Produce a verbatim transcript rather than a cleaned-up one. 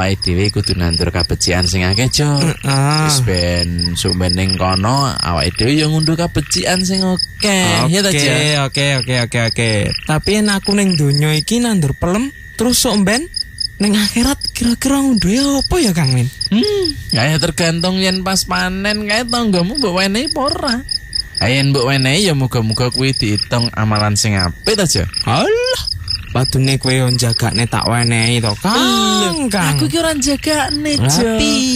Pai dhewe kudu nandur kabecikan sing akeh, Jo. Heeh. Wis ben sumben ning kono awake dhewe yo ngunduh kabecikan sing akeh. Ya ta, Jo? Oke, oke, oke, oke. Tapi yen aku ning donya iki nandur pelem terus sok ben ning akhirat kira-kira ngunduhe apa ya, Kang Min? Hmm, ya tergantung yen pas panen kae tanggamu mbok wenehi apa ora. Ayen mbok wenehi ya muga-muga kuwi diitung amalan sing apik ta, Jo. Alah, padune kowe yo jagane tak wenehi to, Kang. Kang. Aku ki ora jagane, Lah, Jo.